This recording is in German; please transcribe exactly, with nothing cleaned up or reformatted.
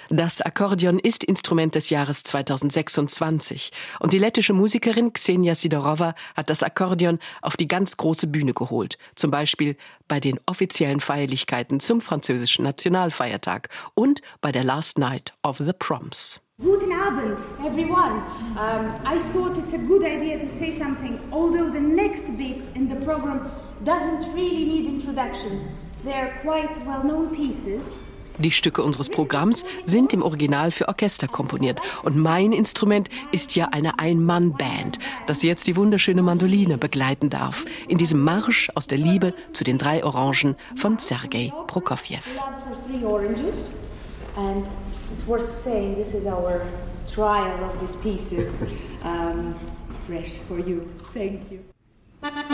Das Akkordeon ist Instrument des Jahres zweitausendsechsundzwanzig und die lettische Musikerin Ksenia Sidorova hat das Akkordeon auf die ganz große Bühne geholt, zum Beispiel bei den offiziellen Feierlichkeiten zum französischen Nationalfeiertag und bei der Last Night of the Proms. Guten Abend, everyone. Um, I thought it's a good idea to say something, although the next bit in the program doesn't really need introduction. They're quite well-known pieces. Die Stücke unseres Programms sind im Original für Orchester komponiert. Und mein Instrument ist ja eine Ein-Mann-Band, das jetzt die wunderschöne Mandoline begleiten darf. In diesem Marsch aus der Liebe zu den drei Orangen von Sergei Prokofjew. And it's worth saying this is our trial of these pieces. Um, fresh for you. Thank you.